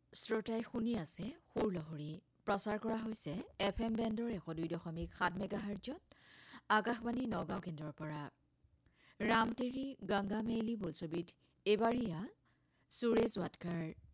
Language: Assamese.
শ্ৰোতাই শুনি আছে সুৰলহৰী প্ৰচাৰ কৰা হৈছে FM বেণ্ডৰ 102.7 মেগাহাৰ্জত আকাশবাণী নগাঁও কেন্দ্ৰৰ পৰা। ৰামতেৰী গংগা মেইলি বোলছবিত এবাৰীয়া সুৰেশ ৱাটকাৰ